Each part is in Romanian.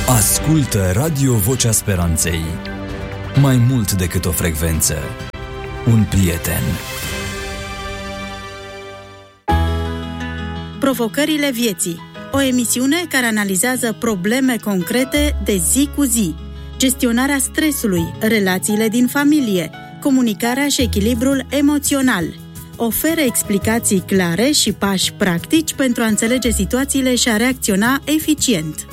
Ascultă Radio Vocea Speranței. Mai mult decât o frecvență, un prieten. Provocările vieții. O emisiune care analizează probleme concrete de zi cu zi. Gestionarea stresului, relațiile din familie, comunicarea și echilibrul emoțional. Oferă explicații clare și pași practici pentru a înțelege situațiile și a reacționa eficient.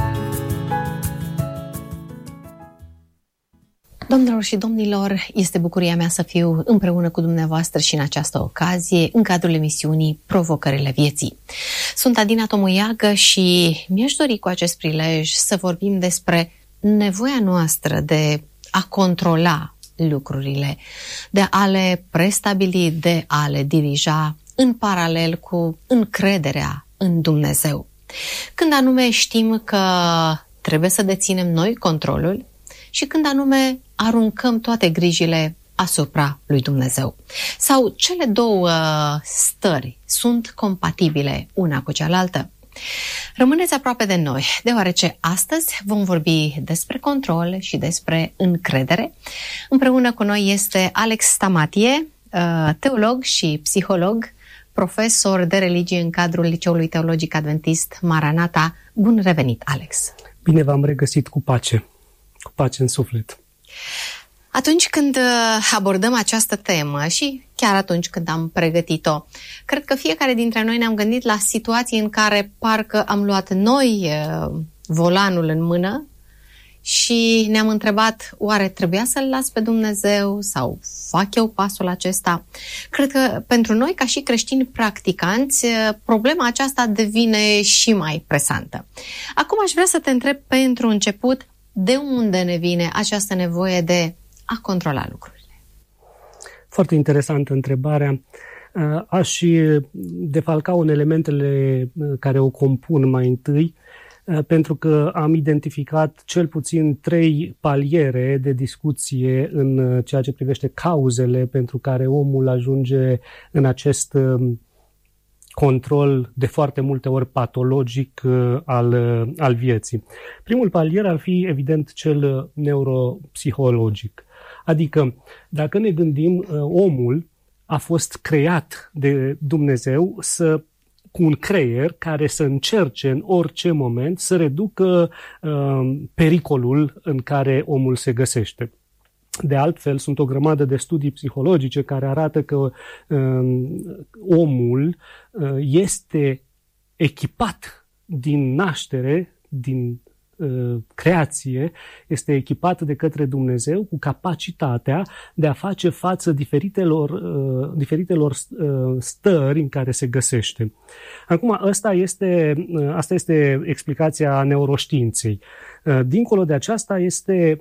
Doamnelor și domnilor, este bucuria mea să fiu împreună cu dumneavoastră și în această ocazie, în cadrul emisiunii Provocările vieții. Sunt Adina Tomuiagă și mi-aș dori cu acest prilej să vorbim despre nevoia noastră de a controla lucrurile, de a le prestabili, de a le dirija în paralel cu încrederea în Dumnezeu. Când anume știm că trebuie să deținem noi controlul și când anume aruncăm toate grijile asupra lui Dumnezeu. Sau cele două stări sunt compatibile una cu cealaltă. Rămâneți aproape de noi, deoarece astăzi vom vorbi despre control și despre încredere. Împreună cu noi este Alex Stamatie, teolog și psiholog, profesor de religie în cadrul Liceului Teologic Adventist Maranata. Bun revenit, Alex! Bine v-am regăsit, cu pace în suflet. Atunci când abordăm această temă și chiar atunci când am pregătit-o, cred că fiecare dintre noi ne-am gândit la situații în care parcă am luat noi volanul în mână și ne-am întrebat, oare trebuia să-L las pe Dumnezeu sau fac eu pasul acesta? Cred că pentru noi, ca și creștini practicanți, problema aceasta devine și mai presantă. Acum aș vrea să te întreb pentru început, de unde ne vine această nevoie de a controla lucrurile? Foarte interesantă întrebarea. Aș defalca în elementele care o compun mai întâi, pentru că am identificat cel puțin 3 paliere de discuție în ceea ce privește cauzele pentru care omul ajunge în acest control de foarte multe ori patologic al vieții. Primul palier ar fi, evident, cel neuropsihologic. Adică, dacă ne gândim, omul a fost creat de Dumnezeu cu un creier care să încerce în orice moment să reducă pericolul în care omul se găsește. De altfel, sunt o grămadă de studii psihologice care arată că omul este echipat din naștere, din creație, este echipat de către Dumnezeu cu capacitatea de a face față diferitelor stări în care se găsește. Acum, asta este explicația neuroștiinței. Dincolo de aceasta este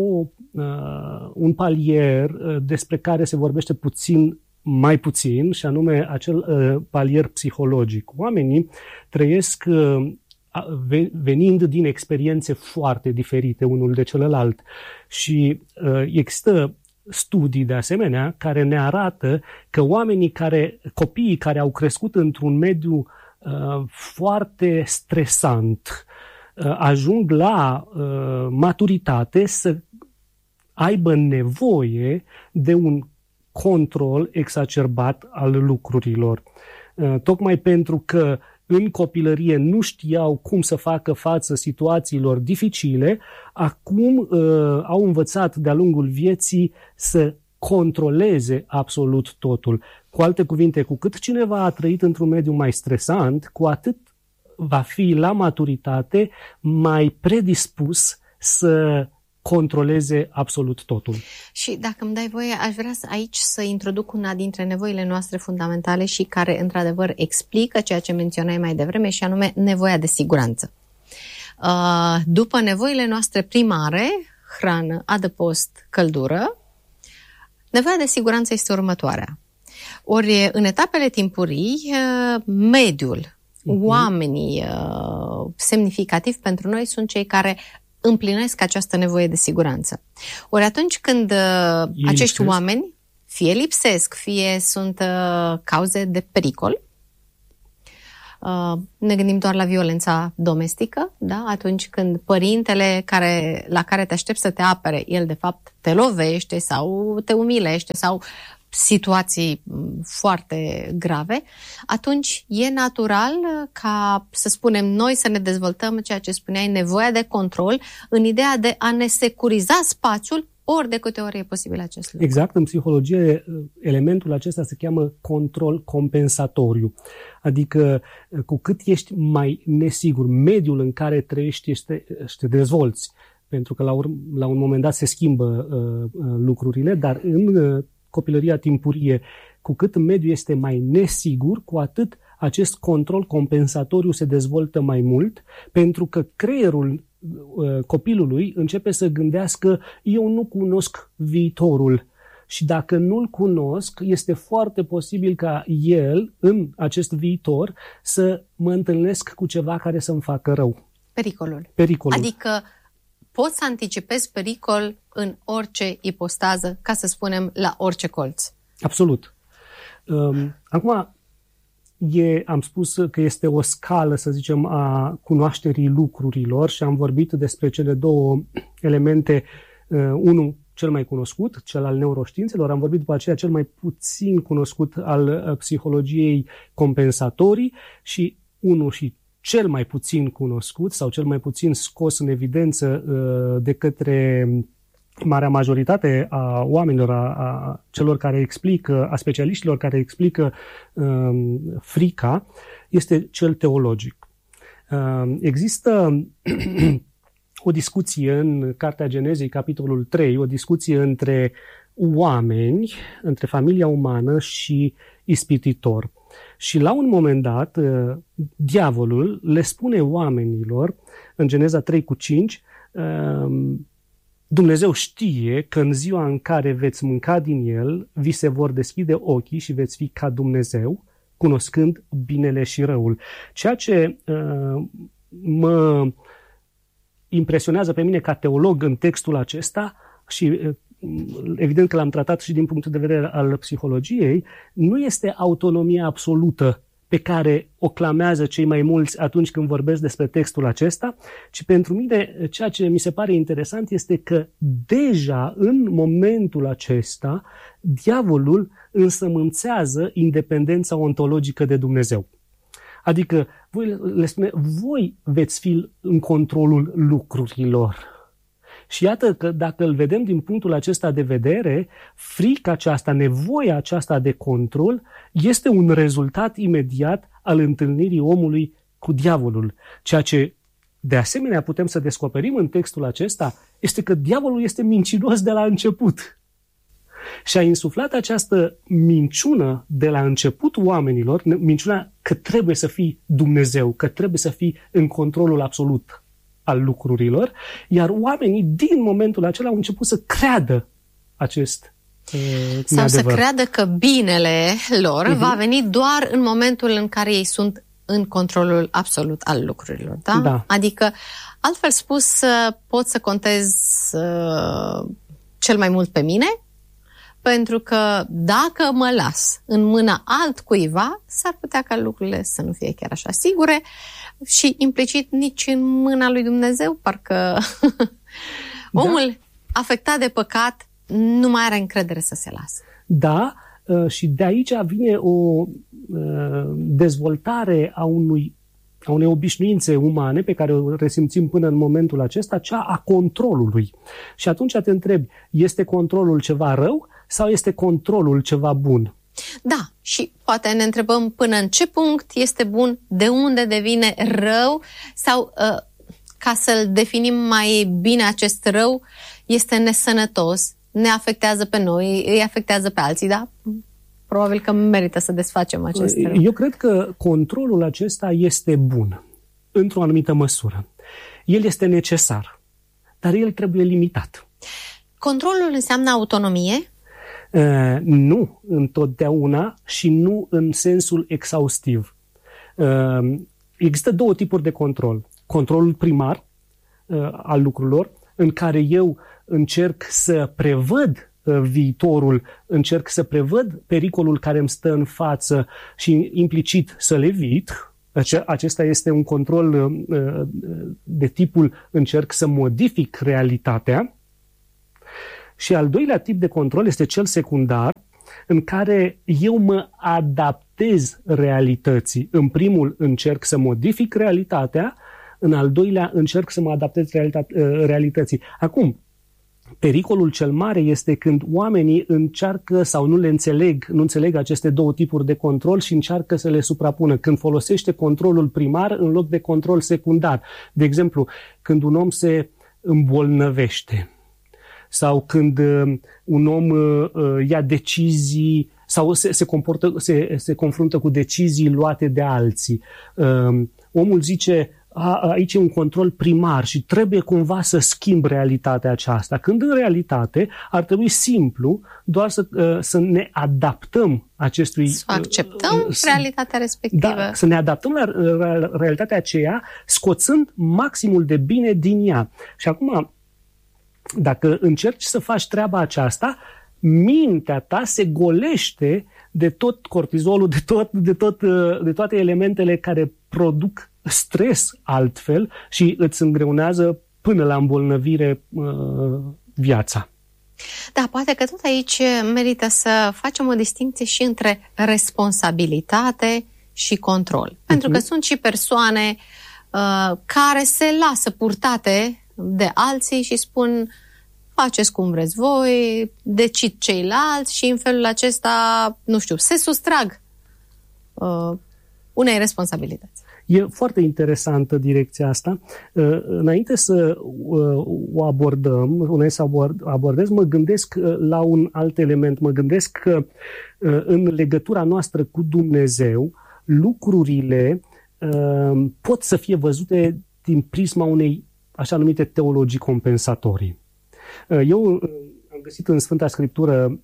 un palier despre care se vorbește mai puțin, și anume acel palier psihologic. Oamenii trăiesc venind din experiențe foarte diferite unul de celălalt și există studii de asemenea care ne arată că copiii care au crescut într-un mediu foarte stresant ajung la maturitate să aibă nevoie de un control exacerbat al lucrurilor. Tocmai pentru că în copilărie nu știau cum să facă față situațiilor dificile, acum au învățat de-a lungul vieții să controleze absolut totul. Cu alte cuvinte, cu cât cineva a trăit într-un mediu mai stresant, cu atât va fi la maturitate mai predispus să controleze absolut totul. Și dacă îmi dai voie, aș vrea aici să introduc una dintre nevoile noastre fundamentale și care, într-adevăr, explică ceea ce menționai mai devreme, și anume nevoia de siguranță. După nevoile noastre primare, hrană, adăpost, căldură, nevoia de siguranță este următoarea. Ori, în etapele timpurii, mediul, oamenii semnificativ pentru noi sunt cei care împlinesc această nevoie de siguranță. Ori atunci când acești oameni fie lipsesc, fie sunt cauze de pericol, Ne gândim doar la violența domestică, da? Atunci când părintele la care te aștepți să te apere, el de fapt te lovește sau te umilește sau situații foarte grave, atunci e natural ca, să spunem, noi să ne dezvoltăm ceea ce spuneai, nevoia de control, în ideea de a ne securiza spațiul ori de câte ori e posibil acest lucru. Exact, în psihologie elementul acesta se cheamă control compensatoriu. Adică cu cât ești mai nesigur, mediul în care trăiești te dezvolți, pentru că la un moment dat se schimbă lucrurile, dar în copilăria timpurie, cu cât mediul este mai nesigur, cu atât acest control compensatoriu se dezvoltă mai mult, pentru că creierul copilului începe să gândească: eu nu cunosc viitorul și dacă nu-l cunosc, este foarte posibil ca el, în acest viitor, să mă întâlnesc cu ceva care să-mi facă rău. Pericolul. Adică poți să anticipezi pericol în orice ipostază, ca să spunem, la orice colț. Absolut. Acum, am spus că este o scală, să zicem, a cunoașterii lucrurilor și am vorbit despre cele două elemente, unul cel mai cunoscut, cel al neuroștiințelor, am vorbit după aceea cel mai puțin cunoscut al psihologiei compensatorii și unul și cel mai puțin cunoscut sau cel mai puțin scos în evidență de către marea majoritate a oamenilor, a celor care explică, a specialiștilor care explică frica, este cel teologic. Există o discuție în Cartea Genezei, capitolul 3, o discuție între oameni, între familia umană și ispititor. Și la un moment dat, diavolul le spune oamenilor, în Geneza 3:5, Dumnezeu știe că în ziua în care veți mânca din el, vi se vor deschide ochii și veți fi ca Dumnezeu, cunoscând binele și răul. Ceea ce mă impresionează pe mine ca teolog în textul acesta și evident că l-am tratat și din punctul de vedere al psihologiei, nu este autonomia absolută pe care o clamează cei mai mulți atunci când vorbesc despre textul acesta, ci pentru mine ceea ce mi se pare interesant este că deja în momentul acesta diavolul însămânțează independența ontologică de Dumnezeu. Adică le spune, voi veți fi în controlul lucrurilor. Și iată că dacă îl vedem din punctul acesta de vedere, frica aceasta, nevoia aceasta de control este un rezultat imediat al întâlnirii omului cu diavolul. Ceea ce de asemenea putem să descoperim în textul acesta este că diavolul este mincinos de la început. Și a insuflat această minciună de la început oamenilor, minciuna că trebuie să fii Dumnezeu, că trebuie să fii în controlul absolut al lucrurilor, iar oamenii din momentul acela au început să creadă acest sau neadevăr. Să creadă că binele lor va veni doar în momentul în care ei sunt în controlul absolut al lucrurilor. Da? Da. Adică, altfel spus, pot să contez cel mai mult pe mine, pentru că dacă mă las în mâna altcuiva, s-ar putea ca lucrurile să nu fie chiar așa sigure și implicit nici în mâna lui Dumnezeu, parcă omul afectat de păcat nu mai are încredere să se lasă. Da, și de aici vine o dezvoltare a unei obișnuințe umane pe care o resimțim până în momentul acesta, cea a controlului. Și atunci te întrebi, este controlul ceva rău sau este controlul ceva bun? Da, și poate ne întrebăm până în ce punct este bun, de unde devine rău sau, ca să-l definim mai bine, acest rău este nesănătos, ne afectează pe noi, îi afectează pe alții, da? Probabil că merită să desfacem acest rău. Eu cred că controlul acesta este bun, într-o anumită măsură. El este necesar, dar el trebuie limitat. Controlul înseamnă autonomie? Nu întotdeauna și nu în sensul exhaustiv. Există două tipuri de control. Controlul primar al lucrurilor, în care eu încerc să prevăd viitorul, încerc să prevăd pericolul care îmi stă în față și implicit să-l evit, Acesta este un control de tipul încerc să modific realitatea. Și al doilea tip de control este cel secundar, în care eu mă adaptez realității. În primul încerc să modific realitatea, în al doilea încerc să mă adaptez realității. Acum, pericolul cel mare este când oamenii încearcă sau nu înțeleg aceste două tipuri de control și încearcă să le suprapună. Când folosește controlul primar în loc de control secundar. De exemplu, când un om se îmbolnăvește sau când un om ia decizii sau se confruntă cu decizii luate de alții. Omul zice, aici e un control primar și trebuie cumva să schimb realitatea aceasta. Când în realitate ar trebui simplu doar să ne adaptăm acestui... Să acceptăm realitatea respectivă. Da, să ne adaptăm la realitatea aceea, scoțând maximul de bine din ea. Și acum, dacă încerci să faci treaba aceasta, mintea ta se golește de tot cortizolul, de toate elementele care produc stres altfel și îți îngreunează până la îmbolnăvire viața. Da, poate că tot aici merită să facem o distinție și între responsabilitate și control. Pentru că sunt și persoane care se lasă purtate de alții și spun faceți cum vreți voi, decid ceilalți și în felul acesta, nu știu, se sustrag unei responsabilități. E foarte interesantă direcția asta. Înainte să o abordez, mă gândesc la un alt element. Mă gândesc că în legătura noastră cu Dumnezeu, lucrurile pot să fie văzute din prisma unei așa numite teologii compensatorii. Eu am găsit în Sfânta Scriptură,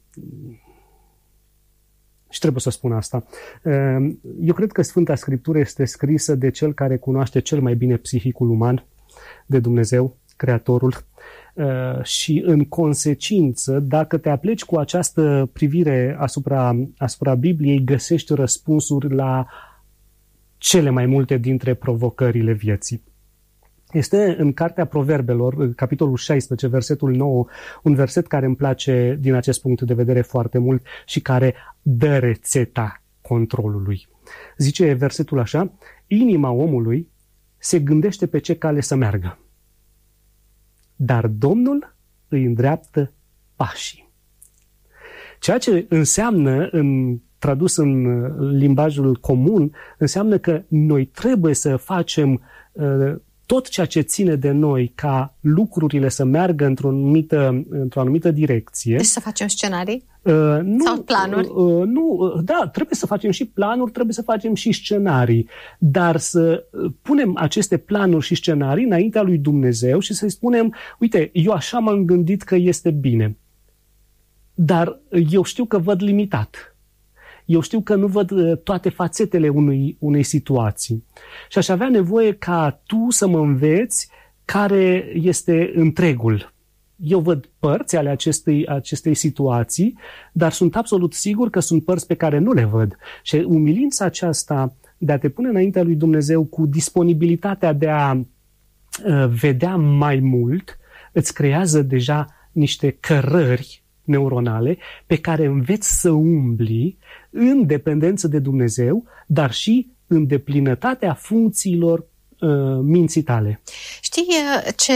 și trebuie să spun asta, eu cred că Sfânta Scriptură este scrisă de cel care cunoaște cel mai bine psihicul uman, de Dumnezeu, Creatorul, și în consecință, dacă te apleci cu această privire asupra Bibliei, găsești răspunsuri la cele mai multe dintre provocările vieții. Este în Cartea Proverbelor, capitolul 16, versetul 9, un verset care îmi place din acest punct de vedere foarte mult și care dă rețeta controlului. Zice versetul așa: inima omului se gândește pe ce cale să meargă, dar Domnul îi îndreaptă pașii. Ceea ce înseamnă, tradus în limbajul comun, înseamnă că noi trebuie să facem tot ceea ce ține de noi ca lucrurile să meargă într-o anumită direcție. Deci să facem scenarii? Nu, sau planuri? Da, trebuie să facem și planuri, trebuie să facem și scenarii, dar să punem aceste planuri și scenarii înaintea lui Dumnezeu și să-i spunem, uite, eu așa m-am gândit că este bine, dar eu știu că văd limitat. Eu știu că nu văd toate fațetele unei situații. Și aș avea nevoie ca tu să mă înveți care este întregul. Eu văd părți ale acestei situații, dar sunt absolut sigur că sunt părți pe care nu le văd. Și umilința aceasta de a te pune înaintea lui Dumnezeu cu disponibilitatea de a vedea mai mult, îți creează deja niște cărări neuronale pe care înveți să umbli în dependență de Dumnezeu, dar și în deplinătatea funcțiilor minții tale. Știi ce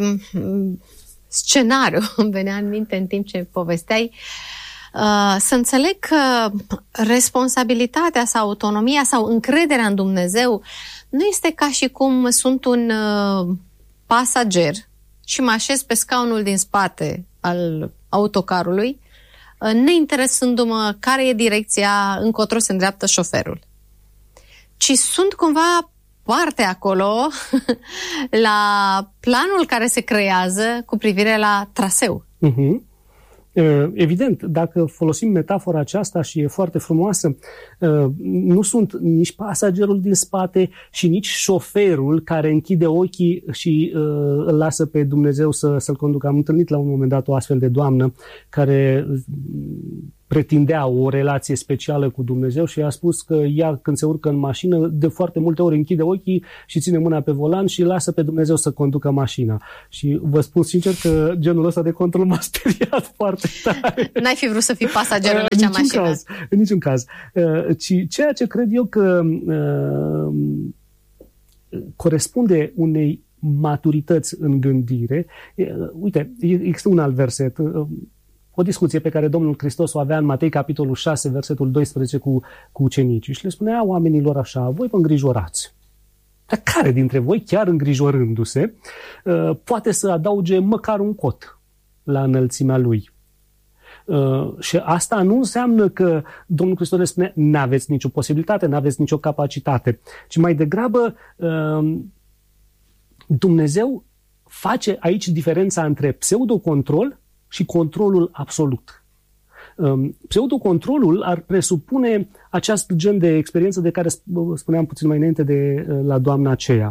scenariu îmi venea în minte în timp ce povesteai? Să înțeleg că responsabilitatea sau autonomia sau încrederea în Dumnezeu nu este ca și cum sunt un pasager și mă așez pe scaunul din spate al autocarului, neinteresându-mă care e direcția încotro se îndreaptă șoferul. Ci sunt cumva parte acolo la planul care se creează cu privire la traseu. Evident, dacă folosim metafora aceasta și e foarte frumoasă, Nu sunt nici pasagerul din spate și nici șoferul care închide ochii și îl lasă pe Dumnezeu să-l conducă. Am întâlnit la un moment dat o astfel de doamnă care pretindea o relație specială cu Dumnezeu și a spus că ea, când se urcă în mașină, de foarte multe ori închide ochii și ține mâna pe volan și lasă pe Dumnezeu să conducă mașina. Și vă spun sincer că genul ăsta de control m-a speriat foarte tare. N-ai fi vrut să fii pasagerul în acea mașină? În niciun caz. Ci ceea ce cred eu că corespunde unei maturități în gândire. Uite, există un alt verset, o discuție pe care Domnul Hristos o avea în Matei, capitolul 6, versetul 12 cu ucenicii și le spunea oamenilor așa: voi vă îngrijorați. Dar care dintre voi, chiar îngrijorându-se, poate să adauge măcar un cot la înălțimea lui? Și asta nu înseamnă că Domnul Hristos le spune n-aveți nicio posibilitate, n-aveți nicio capacitate, ci mai degrabă Dumnezeu face aici diferența între pseudocontrol și controlul absolut. Pseudocontrolul ar presupune acest gen de experiență de care spuneam puțin mai înainte de la doamna aceea.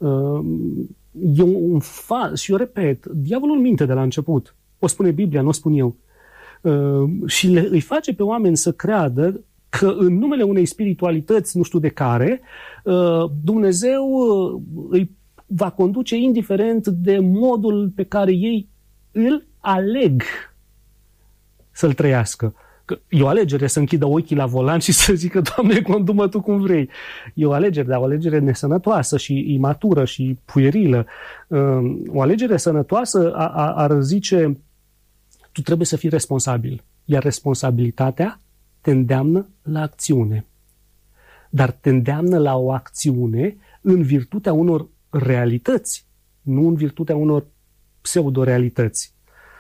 E un și eu repet, diavolul minte de la început. O spune Biblia, nu o spun eu. Și îi face pe oameni să creadă că în numele unei spiritualități, nu știu de care, Dumnezeu îi va conduce indiferent de modul pe care ei îl aleg să-l trăiască. Că e o alegere să închidă ochii la volan și să zică: Doamne, condu-mă Tu cum vrei. E o alegere, dar o alegere nesănătoasă și imatură și puerilă. O alegere sănătoasă ar zice: tu trebuie să fii responsabil. Iar responsabilitatea te îndeamnă la acțiune. Dar te îndeamnă la o acțiune în virtutea unor realități, nu în virtutea unor pseudo-realități.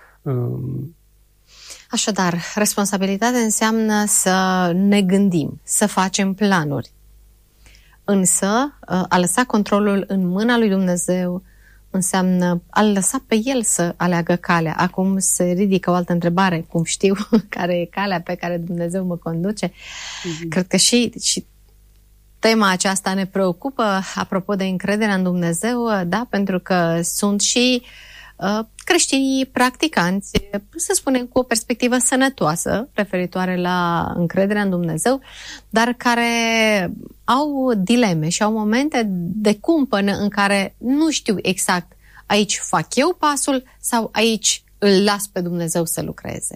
Așadar, responsabilitatea înseamnă să ne gândim, să facem planuri. Însă, a lăsa controlul în mâna lui Dumnezeu înseamnă a lăsa pe El să aleagă calea. Acum se ridică o altă întrebare: cum știu care e calea pe care Dumnezeu mă conduce? Cred că și tema aceasta ne preocupă, apropo de încrederea în Dumnezeu, da, pentru că sunt și creștinii practicanți, să spunem, cu o perspectivă sănătoasă referitoare la încrederea în Dumnezeu, dar care au dileme și au momente de cumpănă în care nu știu exact: aici fac eu pasul sau aici îl las pe Dumnezeu să lucreze.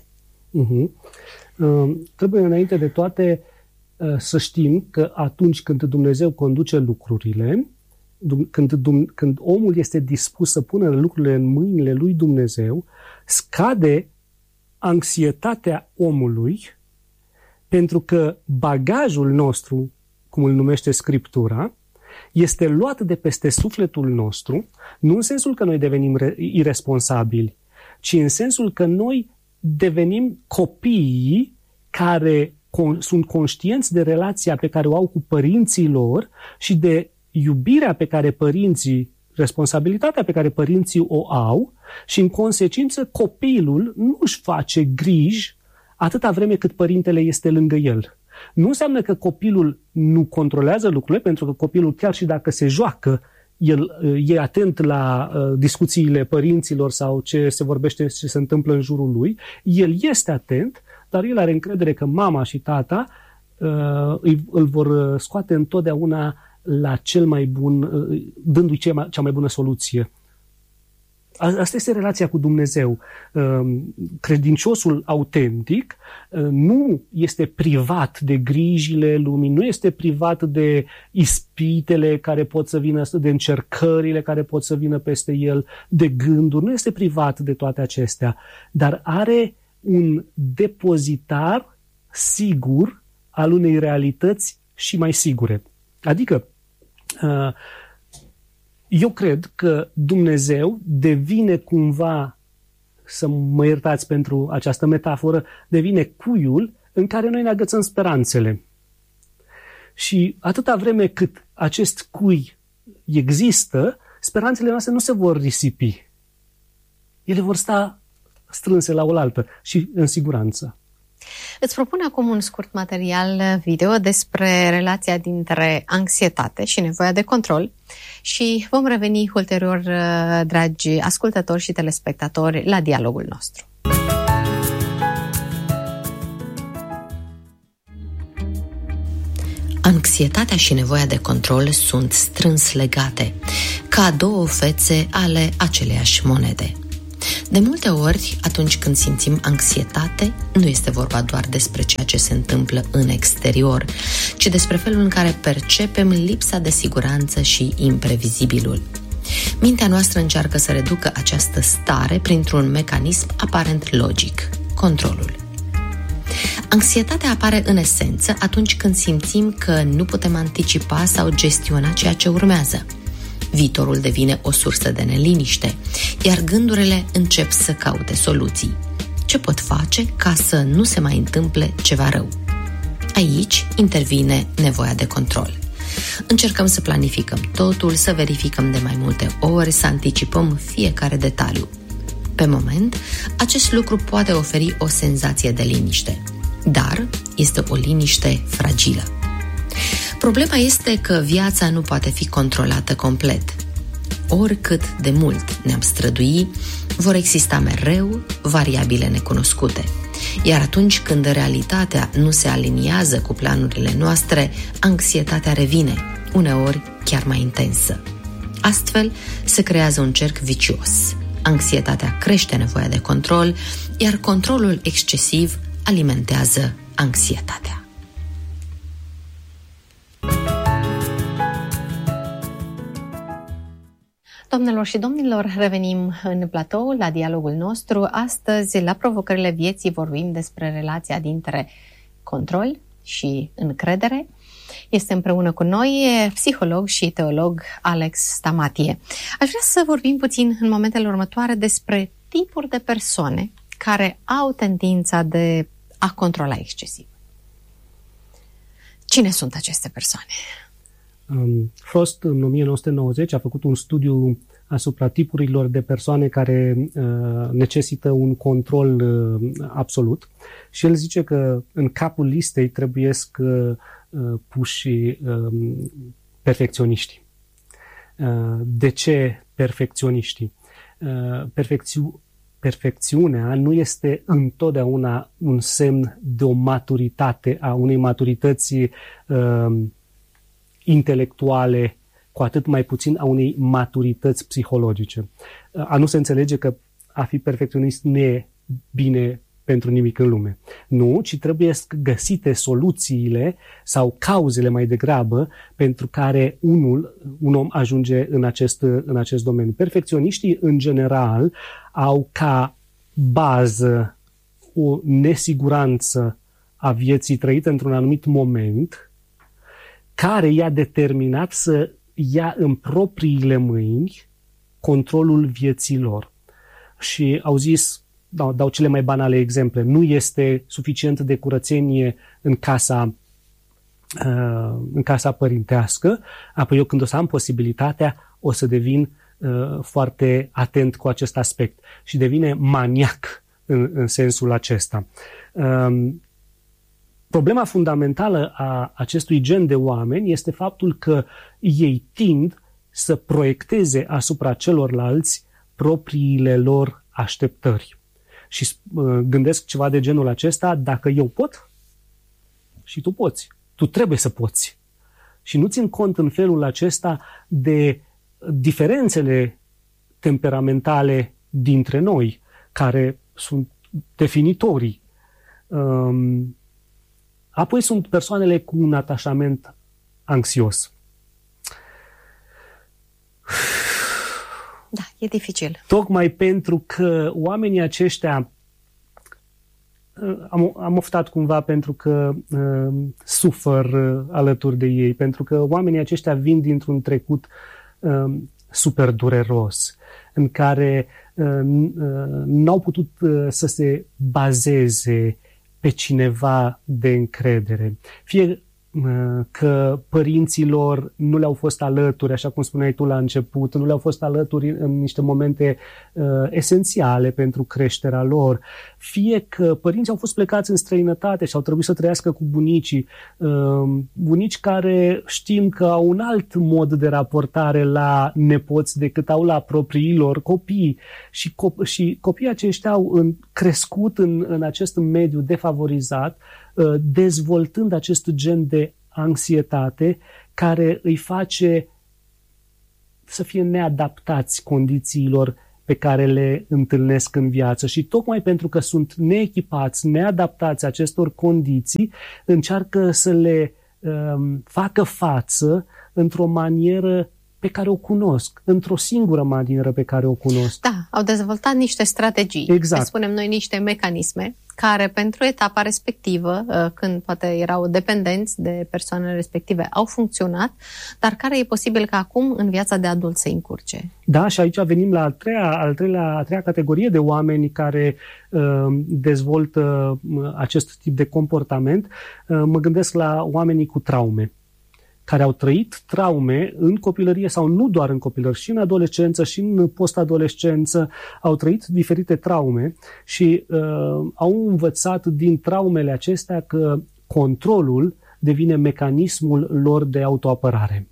Trebuie înainte de toate să știm că atunci când Dumnezeu conduce lucrurile, când omul este dispus să pună lucrurile în mâinile lui Dumnezeu, scade anxietatea omului, pentru că bagajul nostru, cum îl numește Scriptura, este luat de peste sufletul nostru, nu în sensul că noi devenim irresponsabili, ci în sensul că noi devenim copiii care sunt conștienți de relația pe care o au cu părinții lor și de iubirea pe care părinții, responsabilitatea pe care părinții o au, și în consecință copilul nu își face griji atâta vreme cât părintele este lângă el. Nu înseamnă că copilul nu controlează lucrurile, pentru că copilul, chiar și dacă se joacă, el e atent la discuțiile părinților sau ce se vorbește, ce se întâmplă în jurul lui, el este atent, dar el are încredere că mama și tata îl vor scoate întotdeauna la cel mai bun, dându-i cea mai bună soluție. Asta este relația cu Dumnezeu. Credinciosul autentic nu este privat de grijile lumii, nu este privat de ispitele care pot să vină, de încercările care pot să vină peste el, de gânduri, nu este privat de toate acestea, dar are un depozitar sigur al unei realități și mai sigure. Adică, eu cred că Dumnezeu devine cumva, să mă iertați pentru această metaforă, devine cuiul în care noi ne agățăm speranțele. Și atâta vreme cât acest cui există, speranțele noastre nu se vor risipi. Ele vor sta strânse la oaltă și în siguranță. Îți propun acum un scurt material video despre relația dintre anxietate și nevoia de control și vom reveni ulterior, dragi ascultători și telespectatori, la dialogul nostru. Anxietatea și nevoia de control sunt strâns legate, ca două fețe ale aceleiași monede. De multe ori, atunci când simțim anxietate, nu este vorba doar despre ceea ce se întâmplă în exterior, ci despre felul în care percepem lipsa de siguranță și imprevizibilul. Mintea noastră încearcă să reducă această stare printr-un mecanism aparent logic, controlul. Anxietatea apare în esență atunci când simțim că nu putem anticipa sau gestiona ceea ce urmează. Viitorul devine o sursă de neliniște, iar gândurile încep să caute soluții. Ce pot face ca să nu se mai întâmple ceva rău? Aici intervine nevoia de control. Încercăm să planificăm totul, să verificăm de mai multe ori, să anticipăm fiecare detaliu. Pe moment, acest lucru poate oferi o senzație de liniște, dar este o liniște fragilă. Problema este că viața nu poate fi controlată complet. Oricât de mult ne-am strădui, vor exista mereu variabile necunoscute. Iar atunci când realitatea nu se aliniază cu planurile noastre, anxietatea revine, uneori chiar mai intensă. Astfel, se creează un cerc vicios. Anxietatea crește nevoia de control, iar controlul excesiv alimentează anxietatea. Doamnelor și domnilor, revenim în platou la dialogul nostru. Astăzi, la provocările vieții, vorbim despre relația dintre control și încredere. Este împreună cu noi psiholog și teolog Alex Stamatie. Aș vrea să vorbim puțin în momentele următoare despre tipuri de persoane care au tendința de a controla excesiv. Cine sunt aceste persoane? Frost, în 1990, a făcut un studiu asupra tipurilor de persoane care necesită un control absolut și el zice că în capul listei trebuiesc puși perfecționiștii. De ce perfecționiștii? Perfecțiunea nu este întotdeauna un semn de o maturitate, a unei maturități intelectuale, cu atât mai puțin a unei maturități psihologice. A nu se înțelege că a fi perfecționist nu e bine pentru nimic în lume. Nu, ci trebuie găsite soluțiile sau cauzele mai degrabă pentru care un om ajunge în acest domeniu. Perfecționiștii, în general, au ca bază o nesiguranță a vieții trăite într-un anumit moment, care i-a determinat să ia în propriile mâini controlul vieții lor. Și au zis, dau cele mai banale exemple, nu este suficient de curățenie în casa părintească, apoi eu când o să am posibilitatea o să devin foarte atent cu acest aspect și devine maniac în sensul acesta. Problema fundamentală a acestui gen de oameni este faptul că ei tind să proiecteze asupra celorlalți propriile lor așteptări. Și gândesc ceva de genul acesta: dacă eu pot și tu poți, tu trebuie să poți. Și nu țin cont în felul acesta de diferențele temperamentale dintre noi, care sunt definitorii. Apoi sunt persoanele cu un atașament anxios. Da, e dificil. Tocmai pentru că oamenii aceștia, am oftat cumva pentru că sufăr alături de ei, pentru că oamenii aceștia vin dintr-un trecut super dureros, în care n-au putut să se bazeze pe cineva de încredere. Fie că părinților nu le-au fost alături, așa cum spuneai tu la început, nu le-au fost alături în niște momente esențiale pentru creșterea lor, fie că părinții au fost plecați în străinătate și au trebuit să trăiască cu bunicii, bunici care știm că au un alt mod de raportare la nepoți decât au la propriilor copii și copiii aceștia au crescut în acest mediu defavorizat, dezvoltând acest gen de anxietate care îi face să fie neadaptați condițiilor pe care le întâlnesc în viață. Și tocmai pentru că sunt neechipați, neadaptați acestor condiții, încearcă să le facă față într-o manieră pe care o cunosc, într-o singură manieră pe care o cunosc. Da, au dezvoltat niște strategii, exact. spunem noi niște mecanisme, care pentru etapa respectivă, când poate erau dependenți de persoanele respective, au funcționat, dar care e posibil că acum în viața de adult se încurce. Da, și aici venim la a treia categorie de oameni care dezvoltă acest tip de comportament. Mă gândesc la oamenii cu traume, care au trăit traume în copilărie sau nu doar în copilărie, și în adolescență și în post-adolescență, au trăit diferite traume și au învățat din traumele acestea că controlul devine mecanismul lor de autoapărare.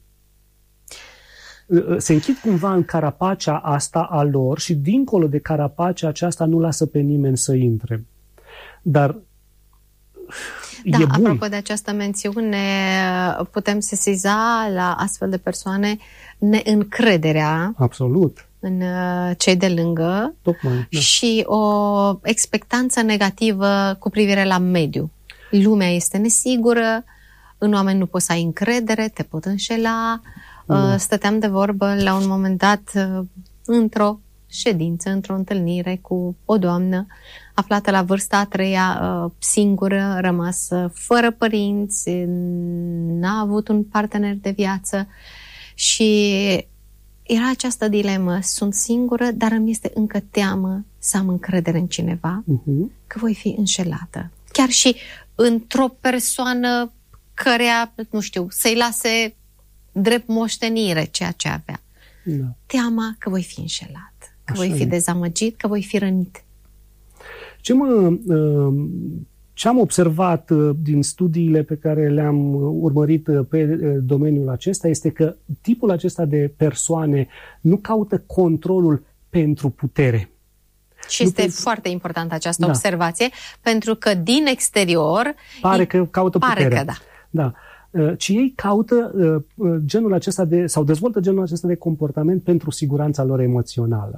Se închid cumva în carapacea asta a lor și dincolo de carapacea aceasta nu lasă pe nimeni să intre. Dar da, e bun. Apropo de această mențiune, putem sesiza la astfel de persoane neîncrederea absolut în cei de lângă. Tocmai, da. Și o expectanță negativă cu privire la mediu. Lumea este nesigură, în oameni nu poți să ai încredere, te pot înșela. Da. Stăteam de vorbă la un moment dat într-o ședință, într-o întâlnire cu o doamnă aflată la vârsta a treia, singură, rămasă fără părinți, n-a avut un partener de viață și era această dilemă: sunt singură, dar îmi este încă teamă să am încredere în cineva, că voi fi înșelată. Chiar și într-o persoană căreia, nu știu, să-i lase drept moștenire ceea ce avea. Da. Teama că voi fi înșelat, că așa voi fi dezamăgit, că voi fi rănit. Ce am observat din studiile pe care le-am urmărit pe domeniul acesta este că tipul acesta de persoane nu caută controlul pentru putere. Și este foarte importantă această observație, pentru că din exterior pare că caută putere. Pare că da. Ci ei caută genul acesta sau dezvoltă genul acesta de comportament pentru siguranța lor emoțională.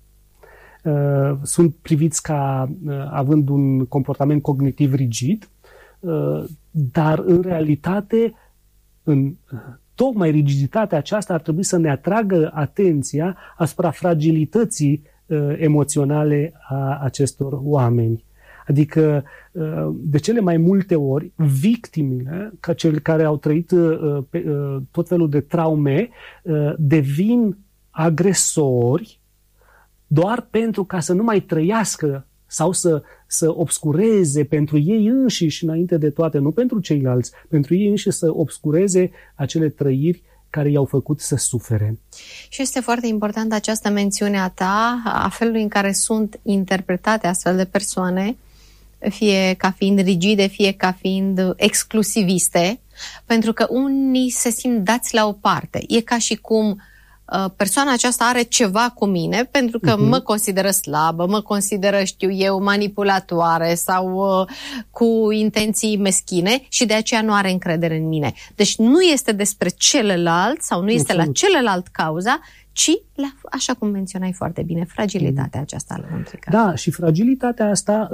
Sunt priviți ca având un comportament cognitiv rigid, dar în realitate, tocmai rigiditatea aceasta ar trebui să ne atragă atenția asupra fragilității emoționale a acestor oameni. Adică, de cele mai multe ori, victimele, ca cei care au trăit tot felul de traume, devin agresori doar pentru ca să nu mai trăiască sau să obscureze pentru ei înșiși, înainte de toate, nu pentru ceilalți, pentru ei înșiși să obscureze acele trăiri care i-au făcut să sufere. Și este foarte importantă această mențiune a ta, a felului în care sunt interpretate astfel de persoane, fie ca fiind rigide, fie ca fiind exclusiviste, pentru că unii se simt dați la o parte. E ca și cum persoana aceasta are ceva cu mine pentru că mă consideră slabă, mă consideră, știu eu, manipulatoare sau cu intenții meschine și de aceea nu are încredere în mine. Deci nu este despre celălalt sau nu este la celălalt cauza, ci la, așa cum menționai foarte bine, fragilitatea aceasta lăuntrică. Da, și fragilitatea asta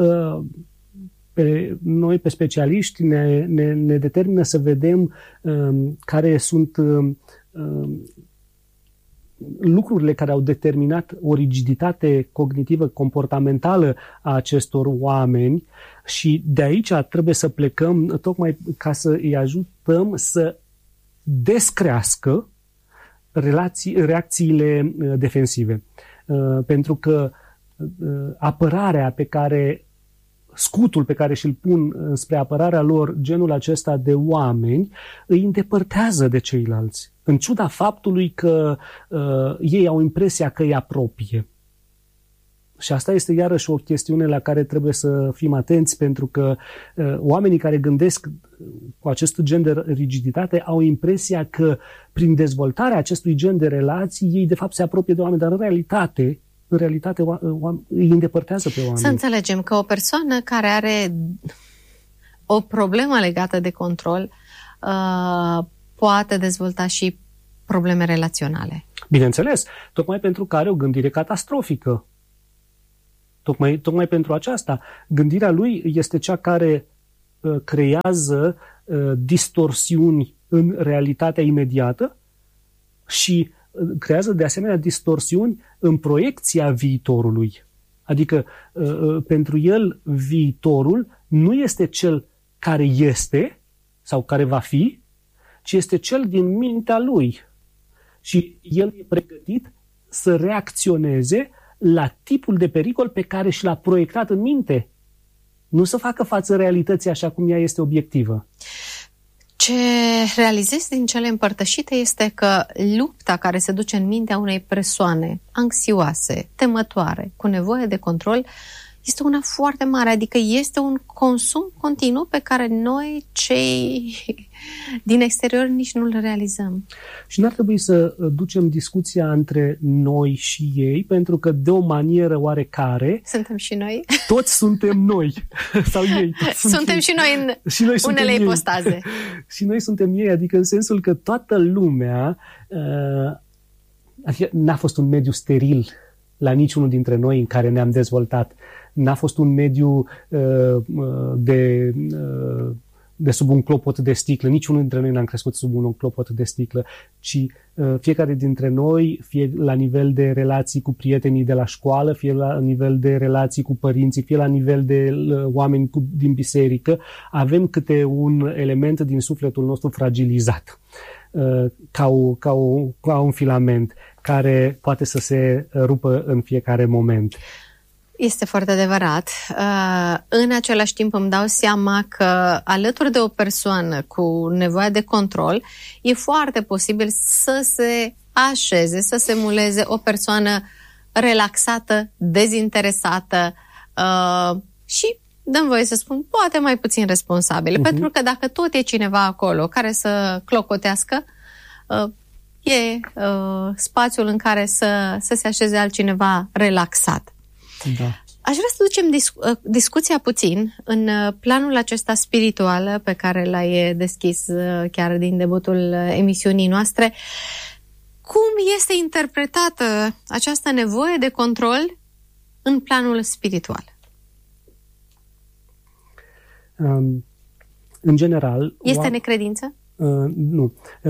noi, pe specialiști, ne determină să vedem care sunt lucrurile care au determinat o rigiditate cognitivă, comportamentală a acestor oameni și de aici trebuie să plecăm tocmai ca să îi ajutăm să descrească reacțiile defensive. Pentru că apărarea pe care scutul pe care și-l pun spre apărarea lor, genul acesta de oameni, îi îndepărtează de ceilalți, în ciuda faptului că ei au impresia că îi apropie. Și asta este iarăși o chestiune la care trebuie să fim atenți, pentru că oamenii care gândesc cu acest gen de rigiditate au impresia că prin dezvoltarea acestui gen de relații ei de fapt se apropie de oameni, dar în realitate îi îndepărtează pe oameni. Să înțelegem că o persoană care are o problemă legată de control poate dezvolta și probleme relaționale. Bineînțeles, tocmai pentru că are o gândire catastrofică. Tocmai pentru aceasta. Gândirea lui este cea care creează distorsiuni în realitatea imediată și creează de asemenea distorsiuni în proiecția viitorului. Adică pentru el viitorul nu este cel care este sau care va fi, ci este cel din mintea lui. Și el e pregătit să reacționeze la tipul de pericol pe care și l-a proiectat în minte. Nu să facă față realității așa cum ea este obiectivă. Ce realizez din cele împărtășite este că lupta care se duce în mintea unei persoane anxioase, temătoare, cu nevoie de control, este una foarte mare, adică este un consum continuu pe care noi, cei din exterior, nici nu-l realizăm. Și n-ar trebui să ducem discuția între noi și ei, pentru că de o manieră oarecare... Suntem și noi. Toți suntem noi. Sau ei. Suntem și noi în unele ipostaze. Și noi suntem ei, adică în sensul că toată lumea... Adică n-a fost un mediu steril la niciunul dintre noi în care ne-am dezvoltat. N-a fost un mediu de sub un clopot de sticlă. Niciunul dintre noi n-am crescut sub un clopot de sticlă, ci fiecare dintre noi, fie la nivel de relații cu prietenii de la școală, fie la nivel de relații cu părinții, fie la nivel de oameni din biserică, avem câte un element din sufletul nostru fragilizat, ca un filament care poate să se rupă în fiecare moment. Este foarte adevărat. În același timp îmi dau seama că alături de o persoană cu nevoie de control e foarte posibil să se așeze, să se muleze o persoană relaxată, dezinteresată și, dăm voie să spun, poate mai puțin responsabilă. Pentru că dacă tot e cineva acolo care să clocotească, e spațiul în care să se așeze altcineva relaxat. Da. Aș vrea să ducem discuția puțin în planul acesta spiritual pe care l-ai deschis chiar din debutul emisiunii noastre. Cum este interpretată această nevoie de control în planul spiritual? În general... Este necredință? Nu.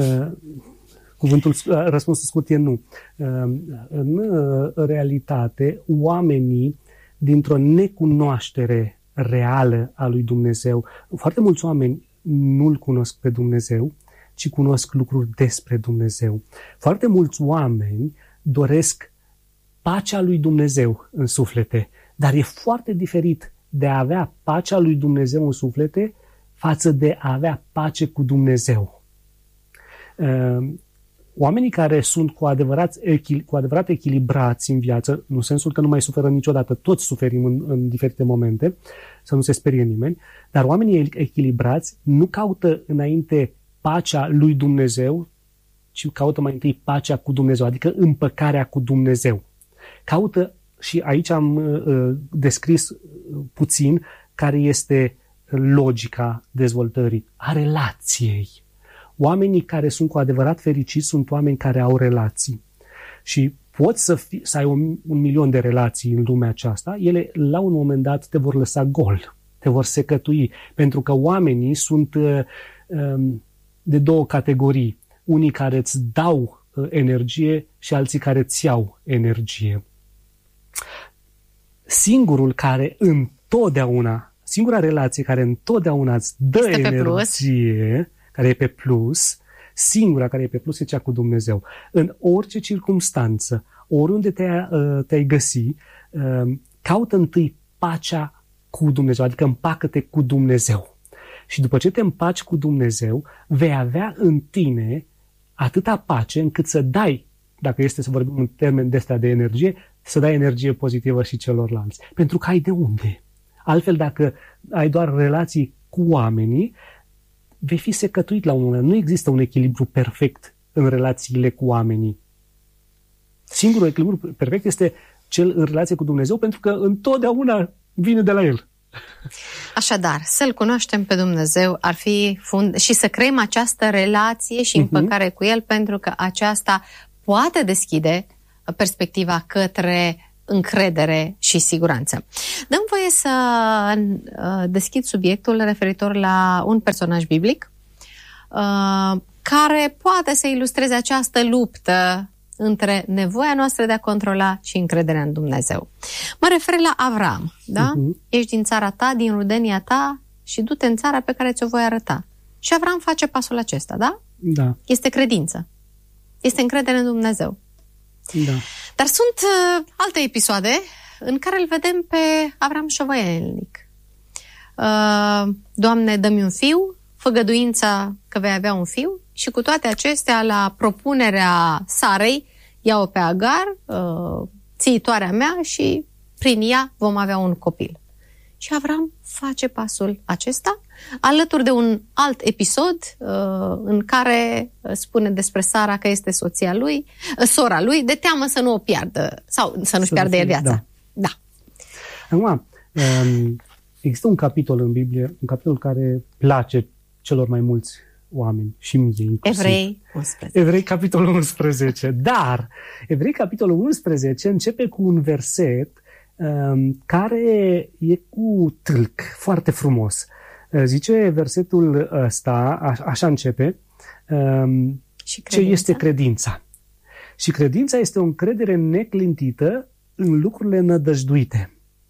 Răspunsul scurt e nu. În realitate, oamenii, dintr-o necunoaștere reală a lui Dumnezeu, foarte mulți oameni nu-L cunosc pe Dumnezeu, ci cunosc lucruri despre Dumnezeu. Foarte mulți oameni doresc pacea lui Dumnezeu în suflete, dar e foarte diferit de a avea pacea lui Dumnezeu în suflete față de a avea pace cu Dumnezeu. Oamenii care sunt cu adevărat echilibrați în viață, în sensul că nu mai suferă niciodată, toți suferim în diferite momente, să nu se sperie nimeni, dar oamenii echilibrați nu caută înainte pacea lui Dumnezeu, ci caută mai întâi pacea cu Dumnezeu, adică împăcarea cu Dumnezeu. Caută, și aici am descris puțin care este logica dezvoltării, a relației. Oamenii care sunt cu adevărat fericiți sunt oameni care au relații. Și poți să ai 1.000.000 de relații în lumea aceasta, ele la un moment dat te vor lăsa gol, te vor secătui, pentru că oamenii sunt de două categorii. Unii care îți dau energie și alții care îți iau energie. Singura relație care întotdeauna îți dă energie, care e pe plus, singura care e pe plus e cea cu Dumnezeu. În orice circumstanță, oriunde te-ai găsi, caută întâi pacea cu Dumnezeu, adică împacă-te cu Dumnezeu. Și după ce te împaci cu Dumnezeu, vei avea în tine atâta pace încât să dai, dacă este să vorbim în termen de ăsta de energie, să dai energie pozitivă și celorlalți. Pentru că ai de unde. Altfel, dacă ai doar relații cu oamenii, vei fi secătuit la un moment. Nu există un echilibru perfect în relațiile cu oamenii. Singurul echilibru perfect este cel în relație cu Dumnezeu, pentru că întotdeauna vine de la El. Așadar, să-L cunoaștem pe Dumnezeu ar fi și să creăm această relație și împăcare cu El, pentru că aceasta poate deschide perspectiva către încredere și siguranță. Dăm voie să deschid subiectul referitor la un personaj biblic care poate să ilustreze această luptă între nevoia noastră de a controla și încrederea în Dumnezeu. Mă refer la Avram, da? Ești din țara ta, din rudenia ta și du-te în țara pe care ți-o voi arăta. Și Avram face pasul acesta, da? Da. Este credință. Este încredere în Dumnezeu. Da. Dar sunt alte episoade în care îl vedem pe Avram șovăielnic. Doamne, dă-mi un fiu, făgăduința că vei avea un fiu, și cu toate acestea, la propunerea Sarei, ia-o pe Agar, țiitoarea mea, și prin ea vom avea un copil. Și Avram face pasul acesta, alături de un alt episod în care spune despre Sara că este sora lui, de teamă să nu o piardă sau să nu-și piardă el viața. Da. Acum, există un capitol în Biblie, un capitol care place celor mai mulți oameni și mie inclusiv. Evrei 11. Evrei, capitolul 11. Dar Evrei, capitolul 11 începe cu un verset care e cu tâlc, foarte frumos. Zice versetul ăsta, așa începe, ce este credința? Și credința este o încredere neclintită în lucrurile nădăjduite.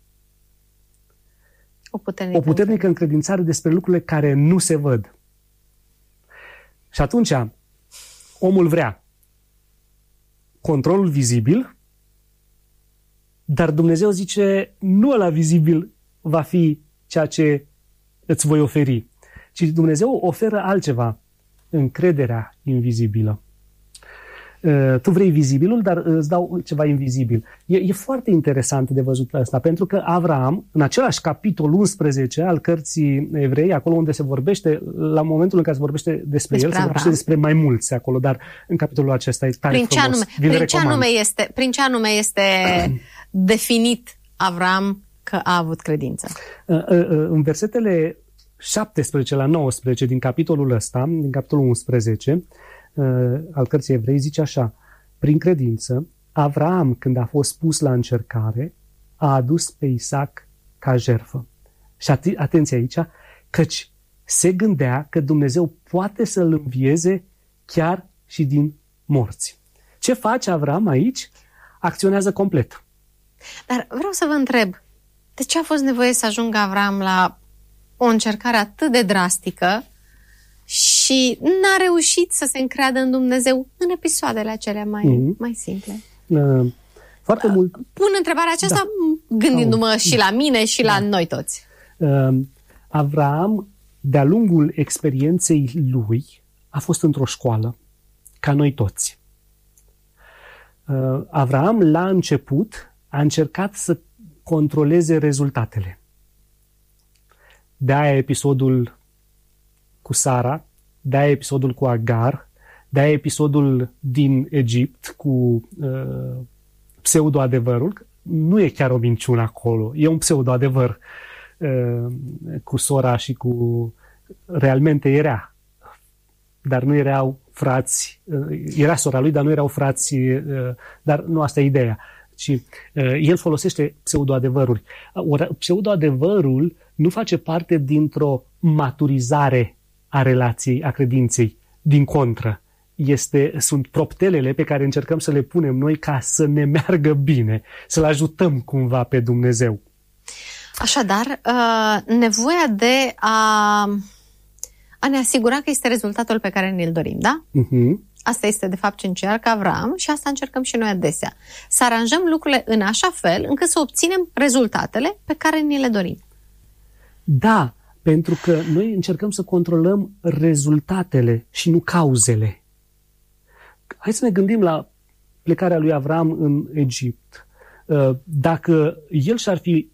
O puternică încredințare despre lucrurile care nu se văd. Și atunci, omul vrea controlul vizibil, dar Dumnezeu zice, nu ăla vizibil va fi ceea ce îți voi oferi, ci Dumnezeu oferă altceva, încrederea invizibilă. Tu vrei vizibilul, dar îți dau ceva invizibil. E foarte interesant de văzut asta, pentru că Avram, în același capitol 11 al cărții Evrei, acolo unde se vorbește, la momentul în care se vorbește despre el, se vorbește despre mai mulți acolo, dar în capitolul acesta e tare frumos. Prin ce anume este definit Avram că a avut credință? În versetele 17 la 19 din capitolul ăsta, din capitolul 11, al cărții Evrei, zice așa: prin credință, Avram, când a fost pus la încercare, a adus pe Isaac ca jertfă. Și atenție aici, căci se gândea că Dumnezeu poate să-l învieze chiar și din morți. Ce face Avram aici? Acționează complet. Dar vreau să vă întreb, de ce a fost nevoie să ajungă Avram la o încercare atât de drastică și n-a reușit să se încreadă în Dumnezeu în episoadele acelea mai simple? Foarte mult. Pun întrebarea aceasta gândindu-mă și la mine și la noi toți. Avram, de-a lungul experienței lui, a fost într-o școală, ca noi toți. Avram, la început, a încercat să controleze rezultatele. De-aia episodul cu Sara, de-aia episodul cu Agar, de-aia episodul din Egipt cu pseudo-adevărul. Nu e chiar o minciună acolo, e un pseudo-adevăr cu sora și cu... Realmente era, dar nu erau frați, era sora lui, dar nu erau frați, dar nu asta e ideea. Ci el folosește pseudo-adevăruri. Pseudo-adevărul nu face parte dintr-o maturizare a relației, a credinței. Din contră, sunt proptelele pe care încercăm să le punem noi ca să ne meargă bine, să-L ajutăm cumva pe Dumnezeu. Așadar, nevoia de a ne asigura că este rezultatul pe care ne-l dorim, da? Asta este de fapt ce încearcă Avram și asta încercăm și noi adesea. Să aranjăm lucrurile în așa fel încât să obținem rezultatele pe care ni le dorim. Da, pentru că noi încercăm să controlăm rezultatele și nu cauzele. Hai să ne gândim la plecarea lui Avram în Egipt. Dacă el și-ar fi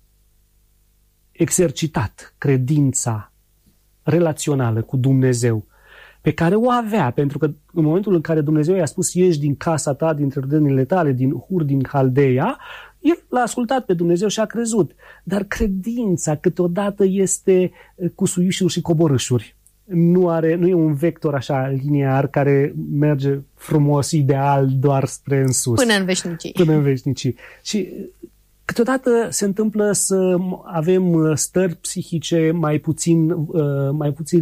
exercitat credința relațională cu Dumnezeu, pe care o avea, pentru că în momentul în care Dumnezeu i-a spus ieși din casa ta, dintre râdenile tale, din Hur, din Haldeia, el l-a ascultat pe Dumnezeu și a crezut. Dar credința câteodată este cu suișuri și coborâșuri. Nu e un vector așa linear care merge frumos, ideal, doar spre în sus. Până în veșnicii. Până în veșnicii. Și câteodată se întâmplă să avem stări psihice mai puțin